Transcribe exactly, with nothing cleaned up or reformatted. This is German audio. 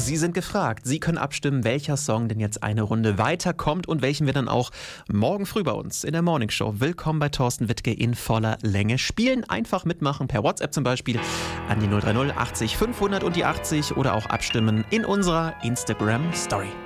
Sie sind gefragt. Sie können abstimmen, welcher Song denn jetzt eine Runde weiterkommt und welchen wir dann auch morgen früh bei uns in der Morning Show Willkommen bei Thorsten Wittke in voller Länge spielen. Einfach mitmachen per WhatsApp zum Beispiel an die null drei null achtzig fünfhundert und die achtzig oder auch abstimmen in unserer Instagram Story.